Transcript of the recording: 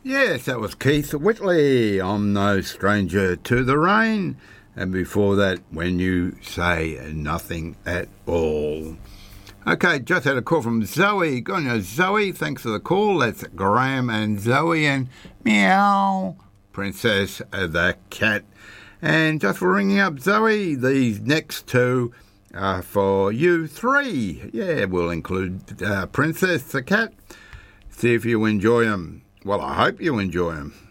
Yes, that was Keith Whitley. I'm no stranger to the rain. And before that, When You Say Nothing at All. Okay, just had a call from Zoe. Go on, Zoe. Thanks for the call. That's Graham and Zoe and Meow, Princess the Cat. And just for ringing up Zoe, these next two are for you three. Yeah, we'll include Princess the Cat. See if you enjoy them. Well, I hope you enjoy them.